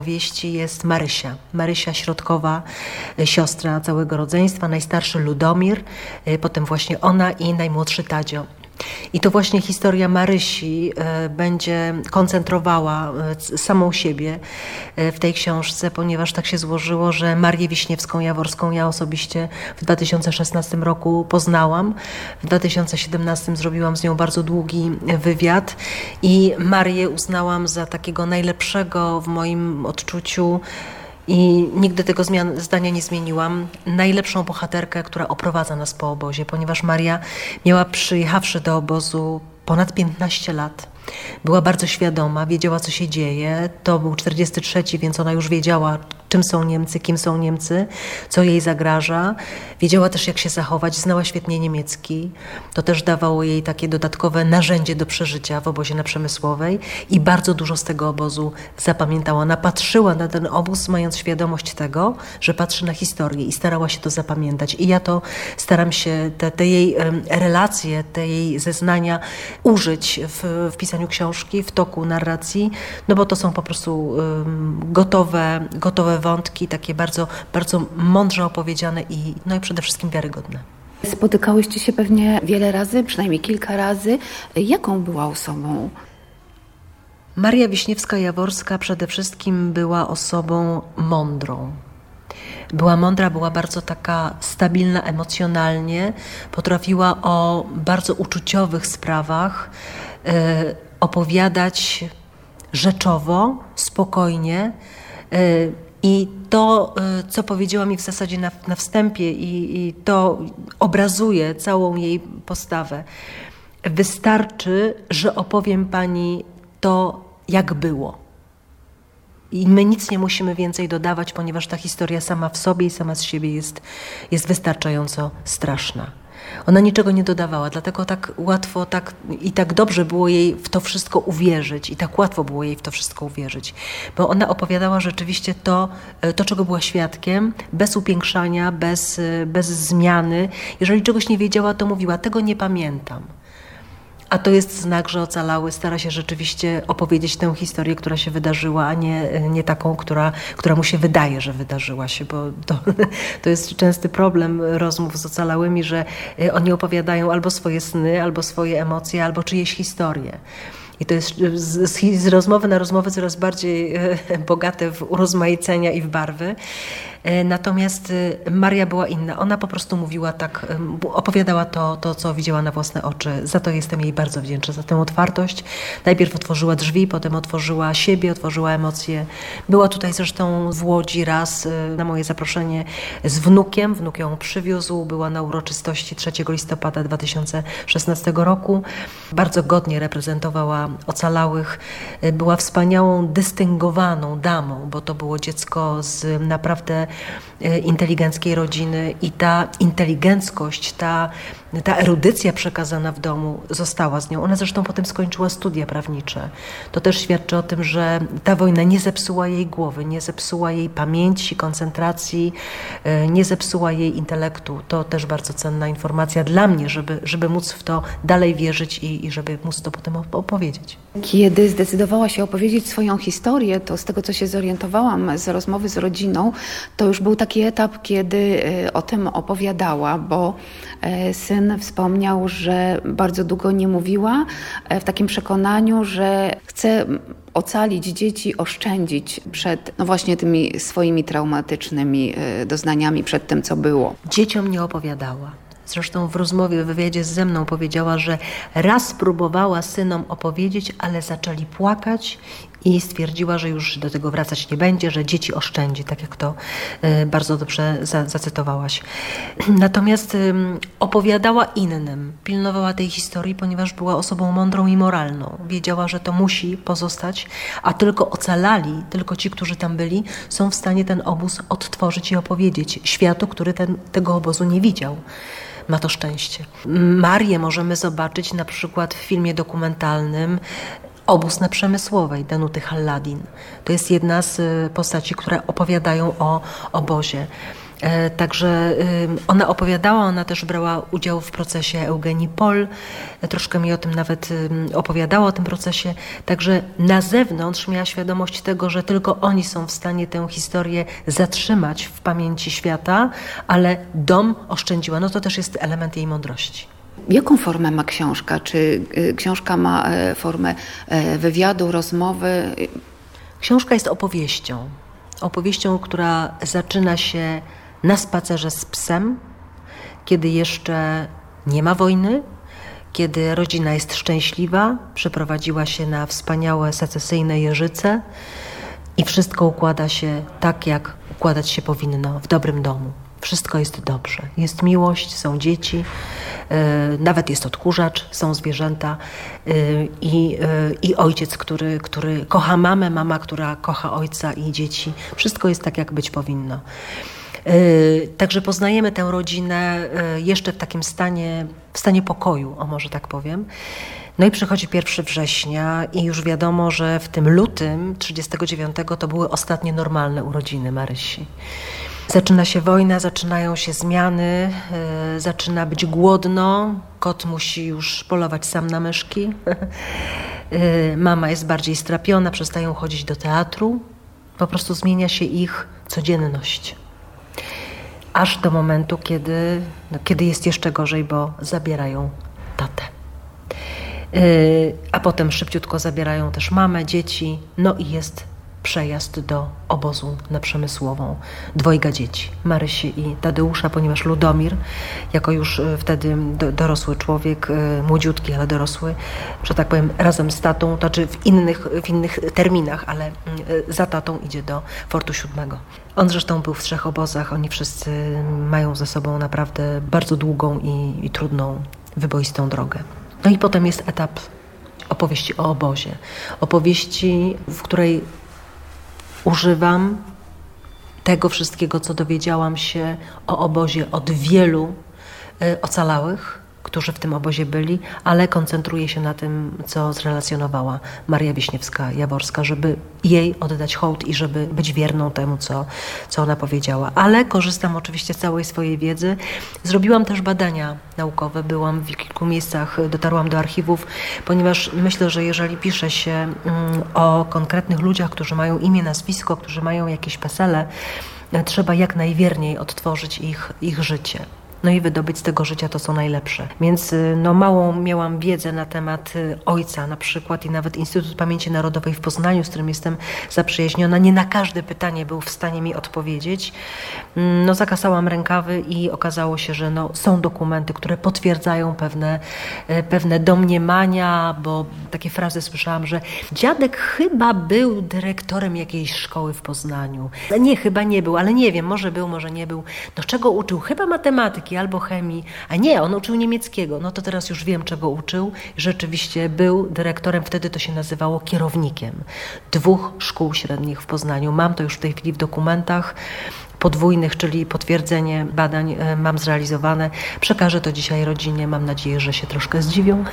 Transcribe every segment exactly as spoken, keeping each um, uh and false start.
Wieści jest Marysia. Marysia środkowa, siostra całego rodzeństwa, najstarszy Ludomir, potem właśnie ona i najmłodszy Tadzio. I to właśnie historia Marysi będzie koncentrowała samą siebie w tej książce, ponieważ tak się złożyło, że Marię Wiśniewską-Jaworską ja osobiście w dwa tysiące szesnastym roku poznałam. W dwa tysiące siedemnastym zrobiłam z nią bardzo długi wywiad i Marię uznałam za takiego najlepszego w moim odczuciu i nigdy tego zmian, zdania nie zmieniłam, najlepszą bohaterkę, która oprowadza nas po obozie, ponieważ Maria miała, przyjechawszy do obozu, ponad piętnaście lat. Była bardzo świadoma, wiedziała, co się dzieje. To był czterdziesty trzeci, więc ona już wiedziała, czym są Niemcy, kim są Niemcy, co jej zagraża. Wiedziała też, jak się zachować, znała świetnie niemiecki. To też dawało jej takie dodatkowe narzędzie do przeżycia w obozie na Przemysłowej i bardzo dużo z tego obozu zapamiętała. Ona patrzyła na ten obóz, mając świadomość tego, że patrzy na historię i starała się to zapamiętać. I ja to staram się, te, te jej relacje, te jej zeznania użyć w, w pisaniu książki, w toku narracji, no bo to są po prostu um, gotowe, gotowe wątki, takie bardzo, bardzo mądrze opowiedziane i, no i przede wszystkim wiarygodne. Spotykałyście się pewnie wiele razy, przynajmniej kilka razy. Jaką była osobą? Maria Wiśniewska-Jaworska przede wszystkim była osobą mądrą. Była mądra, była bardzo taka stabilna emocjonalnie, potrafiła o bardzo uczuciowych sprawach y, opowiadać rzeczowo, spokojnie y, i to, y, co powiedziała mi w zasadzie na, na wstępie i, i to obrazuje całą jej postawę. Wystarczy, że opowiem pani to, jak było. I my nic nie musimy więcej dodawać, ponieważ ta historia sama w sobie i sama z siebie jest, jest wystarczająco straszna. Ona niczego nie dodawała, dlatego tak łatwo tak, i tak dobrze było jej w to wszystko uwierzyć i tak łatwo było jej w to wszystko uwierzyć, bo ona opowiadała rzeczywiście to, to czego była świadkiem, bez upiększania, bez, bez zmiany. Jeżeli czegoś nie wiedziała, to mówiła, tego nie pamiętam. A to jest znak, że ocalały stara się rzeczywiście opowiedzieć tę historię, która się wydarzyła, a nie, nie taką, która, która mu się wydaje, że wydarzyła się, bo to, to jest częsty problem rozmów z ocalałymi, że oni opowiadają albo swoje sny, albo swoje emocje, albo czyjeś historie. I to jest z, z rozmowy na rozmowę coraz bardziej bogate w urozmaicenia i w barwy. Natomiast Maria była inna. Ona po prostu mówiła tak, opowiadała to, to, co widziała na własne oczy. Za to jestem jej bardzo wdzięczna, za tę otwartość. Najpierw otworzyła drzwi, potem otworzyła siebie, otworzyła emocje. Była tutaj zresztą w Łodzi raz na moje zaproszenie z wnukiem. Wnuk ją przywiózł, była na uroczystości trzeciego listopada dwa tysiące szesnastego roku. Bardzo godnie reprezentowała ocalałych. Była wspaniałą, dystyngowaną damą, bo to było dziecko z naprawdę inteligenckiej rodziny i ta inteligenckość, ta, ta erudycja przekazana w domu została z nią. Ona zresztą potem skończyła studia prawnicze. To też świadczy o tym, że ta wojna nie zepsuła jej głowy, nie zepsuła jej pamięci, koncentracji, nie zepsuła jej intelektu. To też bardzo cenna informacja dla mnie, żeby, żeby móc w to dalej wierzyć i, i żeby móc to potem opowiedzieć. Kiedy zdecydowała się opowiedzieć swoją historię, to z tego, co się zorientowałam z rozmowy z rodziną, to już był taki etap, kiedy o tym opowiadała, bo syn wspomniał, że bardzo długo nie mówiła, w takim przekonaniu, że chce ocalić dzieci, oszczędzić przed no właśnie tymi swoimi traumatycznymi doznaniami, przed tym, co było. Dzieciom nie opowiadała. Zresztą w rozmowie, w wywiadzie ze mną powiedziała, że raz próbowała synom opowiedzieć, ale zaczęli płakać i stwierdziła, że już do tego wracać nie będzie, że dzieci oszczędzi, tak jak to bardzo dobrze zacytowałaś. Natomiast opowiadała innym, pilnowała tej historii, ponieważ była osobą mądrą i moralną. Wiedziała, że to musi pozostać, a tylko ocalali, tylko ci, którzy tam byli, są w stanie ten obóz odtworzyć i opowiedzieć światu, który ten, tego obozu nie widział. Ma to szczęście. Marię możemy zobaczyć na przykład w filmie dokumentalnym Obóz na Przemysłowej Danuty Halladin. To jest jedna z postaci, które opowiadają o obozie. Także ona opowiadała, ona też brała udział w procesie Eugenii Poll, troszkę mi o tym nawet opowiadała, o tym procesie. Także na zewnątrz miała świadomość tego, że tylko oni są w stanie tę historię zatrzymać w pamięci świata, ale dom oszczędziła. No to też jest element jej mądrości. Jaką formę ma książka? Czy książka ma formę wywiadu, rozmowy? Książka jest opowieścią. Opowieścią, która zaczyna się na spacerze z psem, kiedy jeszcze nie ma wojny, kiedy rodzina jest szczęśliwa, przeprowadziła się na wspaniałe secesyjne Jeżyce i wszystko układa się tak, jak układać się powinno w dobrym domu. Wszystko jest dobrze. Jest miłość, są dzieci, yy, nawet jest odkurzacz, są zwierzęta yy, i, yy, i ojciec, który, który kocha mamę, mama, która kocha ojca i dzieci. Wszystko jest tak, jak być powinno. Yy, także poznajemy tę rodzinę yy, jeszcze w takim stanie, w stanie pokoju, o może tak powiem. No i przychodzi pierwszego września i już wiadomo, że w tym lutym trzydziestego dziewiątego to były ostatnie normalne urodziny Marysi. Zaczyna się wojna, zaczynają się zmiany, yy, zaczyna być głodno, kot musi już polować sam na myszki. Yy, mama jest bardziej strapiona, przestają chodzić do teatru. Po prostu zmienia się ich codzienność. Aż do momentu, kiedy, no, kiedy jest jeszcze gorzej, bo zabierają tatę. Yy, a potem szybciutko zabierają też mamę, dzieci, no i jest przejazd do obozu na Przemysłową. Dwojga dzieci, Marysi i Tadeusza, ponieważ Ludomir, jako już wtedy dorosły człowiek, młodziutki, ale dorosły, że tak powiem, razem z tatą, to znaczy w innych, w innych terminach, ale za tatą idzie do Fortu Siódmego. On zresztą był w trzech obozach, oni wszyscy mają za sobą naprawdę bardzo długą i, i trudną, wyboistą drogę. No i potem jest etap opowieści o obozie. Opowieści, w której używam tego wszystkiego, co dowiedziałam się o obozie od wielu ocalałych, którzy w tym obozie byli, ale koncentruję się na tym, co zrelacjonowała Maria Wiśniewska-Jaworska, żeby jej oddać hołd i żeby być wierną temu, co, co ona powiedziała. Ale korzystam oczywiście z całej swojej wiedzy. Zrobiłam też badania naukowe, byłam w kilku miejscach, dotarłam do archiwów, ponieważ myślę, że jeżeli pisze się mm, o konkretnych ludziach, którzy mają imię, nazwisko, którzy mają jakieś pesele, trzeba jak najwierniej odtworzyć ich, ich życie. No i wydobyć z tego życia to, co najlepsze. Więc no, małą miałam wiedzę na temat ojca na przykład i nawet Instytut Pamięci Narodowej w Poznaniu, z którym jestem zaprzyjaźniona, nie na każde pytanie był w stanie mi odpowiedzieć. No, zakasałam rękawy i okazało się, że no, są dokumenty, które potwierdzają pewne, pewne domniemania, bo takie frazy słyszałam, że dziadek chyba był dyrektorem jakiejś szkoły w Poznaniu. Nie, chyba nie był, ale nie wiem, może był, może nie był. No czego uczył? Chyba matematyki albo chemii, a nie, on uczył niemieckiego. No to teraz już wiem, czego uczył. Rzeczywiście był dyrektorem, wtedy to się nazywało kierownikiem dwóch szkół średnich w Poznaniu. Mam to już w tej chwili w dokumentach podwójnych, czyli potwierdzenie badań mam zrealizowane. Przekażę to dzisiaj rodzinie. Mam nadzieję, że się troszkę zdziwią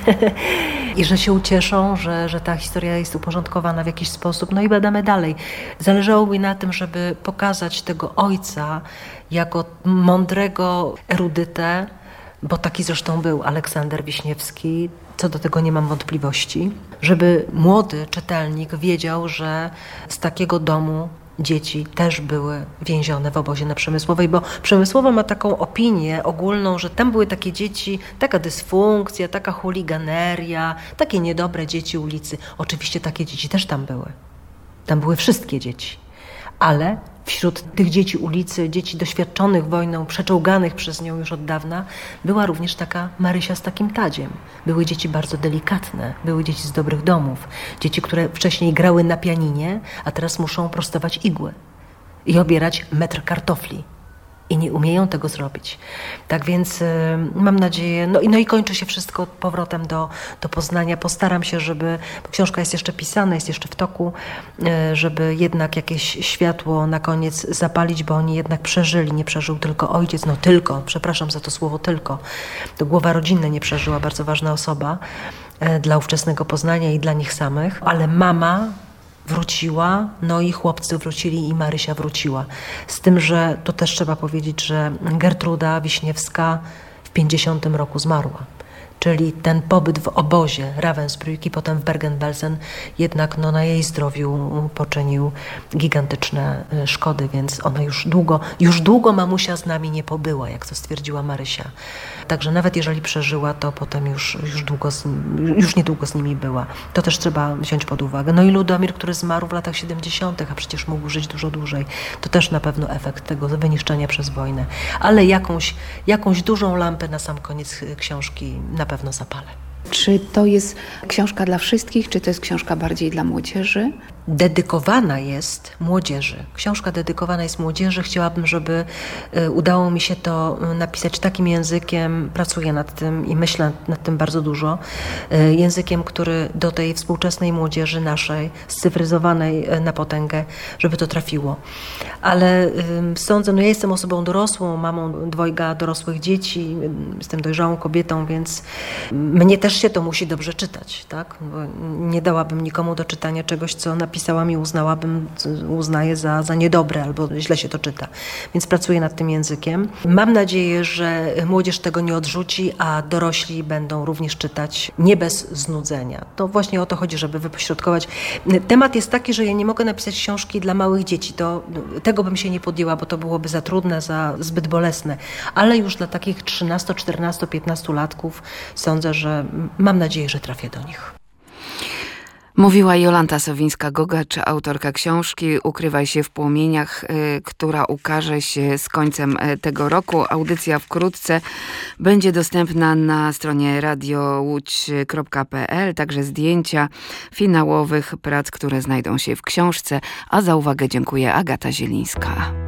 i że się ucieszą, że, że ta historia jest uporządkowana w jakiś sposób. No i badamy dalej. Zależało mi na tym, żeby pokazać tego ojca jako mądrego erudytę, bo taki zresztą był Aleksander Wiśniewski, co do tego nie mam wątpliwości, żeby młody czytelnik wiedział, że z takiego domu dzieci też były więzione w obozie na Przemysłowej, bo Przemysłowa ma taką opinię ogólną, że tam były takie dzieci, taka dysfunkcja, taka chuliganeria, takie niedobre dzieci ulicy. Oczywiście takie dzieci też tam były. Tam były wszystkie dzieci, ale wśród tych dzieci ulicy, dzieci doświadczonych wojną, przeczołganych przez nią już od dawna, była również taka Marysia z takim tadziem. Były dzieci bardzo delikatne, były dzieci z dobrych domów, dzieci, które wcześniej grały na pianinie, a teraz muszą prostować igły i obierać metr kartofli. I nie umieją tego zrobić. Tak więc y, mam nadzieję, no i, no i kończy się wszystko powrotem do, do Poznania. Postaram się, żeby, bo książka jest jeszcze pisana, jest jeszcze w toku, y, żeby jednak jakieś światło na koniec zapalić, bo oni jednak przeżyli. Nie przeżył tylko ojciec, no tylko, przepraszam za to słowo tylko. To głowa rodzinna nie przeżyła, bardzo ważna osoba y, dla ówczesnego Poznania i dla nich samych. Ale mama wróciła, no i chłopcy wrócili i Marysia wróciła. Z tym, że to też trzeba powiedzieć, że Gertruda Wiśniewska w pięćdziesiątym roku zmarła. Czyli ten pobyt w obozie Ravensbrück i potem w Bergen-Belsen jednak no, na jej zdrowiu poczynił gigantyczne szkody, więc ona już długo, już długo mamusia z nami nie pobyła, jak to stwierdziła Marysia. Także nawet jeżeli przeżyła, to potem już, już, długo z, już niedługo z nimi była. To też trzeba wziąć pod uwagę. No i Ludomir, który zmarł w latach siedemdziesiątych, a przecież mógł żyć dużo dłużej. To też na pewno efekt tego wyniszczenia przez wojnę. Ale jakąś, jakąś dużą lampę na sam koniec książki na pewno zapalę. Czy to jest książka dla wszystkich, czy to jest książka bardziej dla młodzieży? Dedykowana jest młodzieży. Książka dedykowana jest młodzieży. Chciałabym, żeby udało mi się to napisać takim językiem, pracuję nad tym i myślę nad tym bardzo dużo, językiem, który do tej współczesnej młodzieży naszej, scyfryzowanej na potęgę, żeby to trafiło. Ale sądzę, no ja jestem osobą dorosłą, mamą dwojga dorosłych dzieci, jestem dojrzałą kobietą, więc mnie też się to musi dobrze czytać, tak? Bo nie dałabym nikomu do czytania czegoś, co napisałam i uznałabym, uznaję za, za niedobre albo źle się to czyta. Więc pracuję nad tym językiem. Mam nadzieję, że młodzież tego nie odrzuci, a dorośli będą również czytać nie bez znudzenia. To właśnie o to chodzi, żeby wypośrodkować. Temat jest taki, że ja nie mogę napisać książki dla małych dzieci. To, tego bym się nie podjęła, bo to byłoby za trudne, za zbyt bolesne. Ale już dla takich trzynasto, czternasto, piętnastolatków sądzę, że mam nadzieję, że trafię do nich. Mówiła Jolanta Sowińska-Gogacz, autorka książki Ukrywaj się w płomieniach, która ukaże się z końcem tego roku. Audycja wkrótce będzie dostępna na stronie radio łódź kropka p l, także zdjęcia finałowych prac, które znajdą się w książce. A za uwagę dziękuję, Agata Zielińska.